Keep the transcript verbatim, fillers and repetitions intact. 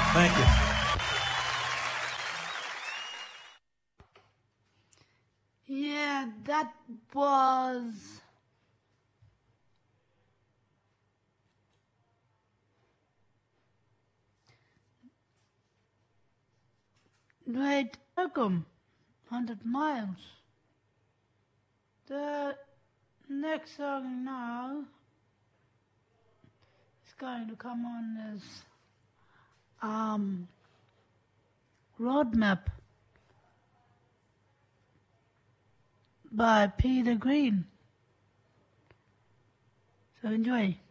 Thank you. Yeah, that was Great Welcome, one hundred miles. The next song now is going to come on as um, Roadmap by Peter Green. So enjoy.